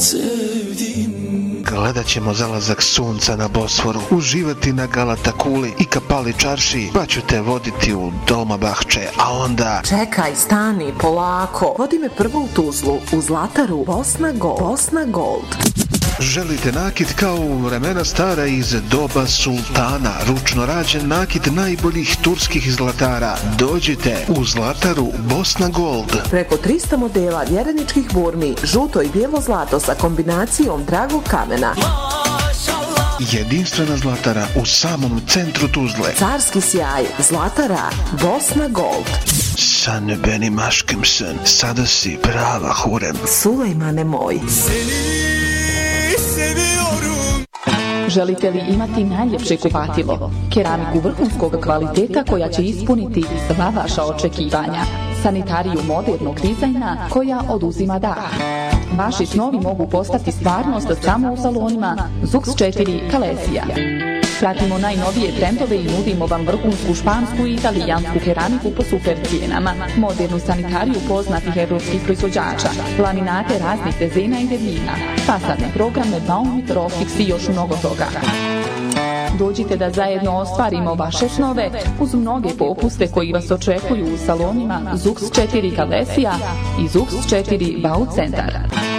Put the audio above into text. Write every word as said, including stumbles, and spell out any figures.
Gledat ćemo zalazak sunca na Bosforu, uživati na Galata kuli i Kapali čarši, pa ću te voditi u Dolmabahče, a onda... Čekaj, stani, polako. Vodi me prvo u Tuzlu, u Zlataru, Bosna Gold. Bosna Gold. Želite nakit kao u vremena stara iz doba sultana, ručno rađen nakit najboljih turskih zlatara? Dođite u Zlataru Bosna Gold. Preko trista modela vjereničkih burmi, žuto i bijelo zlato sa kombinacijom dragog kamena. Jedinstvena Zlatara u samom centru Tuzle. Carski sjaj, Zlatara, Bosna Gold. Sen benim aşkımsın, sada si prava hurem. Sulejmane moj. Želite li imati najljepše kupatilo? Keramiku vrhunskog kvaliteta koja će ispuniti sva vaša očekivanja. Sanitariju modernog dizajna koja oduzima dah. Vaši snovi mogu postati stvarnost samo u salonima Zux četiri Kalesija. Pratimo najnovije trendove i nudimo vam vrhunsku špansku i italijansku keramiku po super cijenama, modernu sanitariju poznatih evropskih proizvođača, laminate raznih dezena i debljina, fasadne programe, Baumit, Rofix i još mnogo toga. Dođite da zajedno ostvarimo vaše snove uz mnoge popuste koji vas očekuju u salonima Zux četiri Kalesija i Zux četiri Bau centar.